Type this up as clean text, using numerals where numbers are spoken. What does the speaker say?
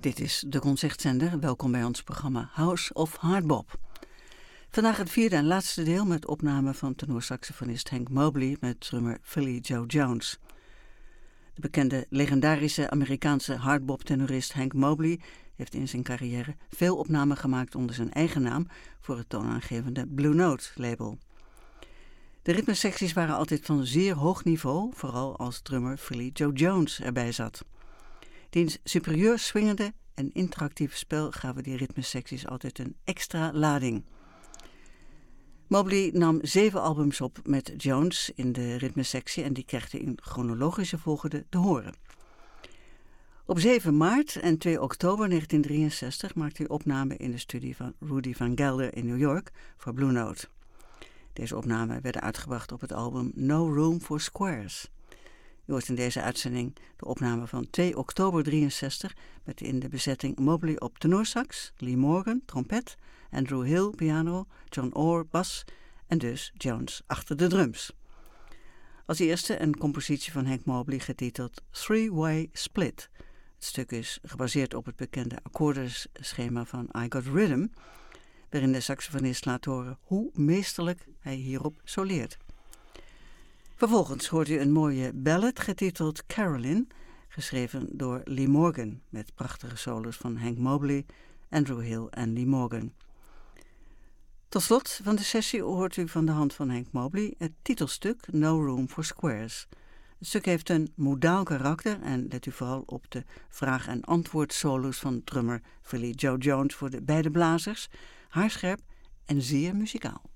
Dit is de Concertzender. Welkom bij ons programma House of Hardbop. Vandaag het vierde en laatste deel met opname van tenorsaxofonist Hank Mobley met drummer Philly Joe Jones. De bekende legendarische Amerikaanse hardbop-tenorist Hank Mobley heeft in zijn carrière veel opnamen gemaakt onder zijn eigen naam voor het toonaangevende Blue Note label. De ritmesecties waren altijd van zeer hoog niveau, vooral als drummer Philly Joe Jones erbij zat. Diens superieur swingende en interactieve spel gaven die ritmesecties altijd een extra lading. Mobley nam 7 albums op met Jones in de ritmesectie en die kreeg hij in chronologische volgorde te horen. Op 7 maart en 2 oktober 1963 maakte hij opname in de studie van Rudy Van Gelder in New York voor Blue Note. Deze opnamen werden uitgebracht op het album No Room for Squares. U hoort in deze uitzending de opname van 2 oktober 63 met in de bezetting Mobley op tenorsax, Lee Morgan, trompet, Andrew Hill, piano, John Orr, bas en dus Jones achter de drums. Als eerste een compositie van Hank Mobley getiteld Three-Way Split. Het stuk is gebaseerd op het bekende akkoordenschema van I Got Rhythm, waarin de saxofonist laat horen hoe meesterlijk hij hierop soleert. Vervolgens hoort u een mooie ballad getiteld Carolyn, geschreven door Lee Morgan, met prachtige solos van Hank Mobley, Andrew Hill en Lee Morgan. Tot slot van de sessie hoort u van de hand van Hank Mobley het titelstuk No Room for Squares. Het stuk heeft een modaal karakter en let u vooral op de vraag- en antwoord solos van drummer Philly Joe Jones voor de beide blazers, haarscherp en zeer muzikaal.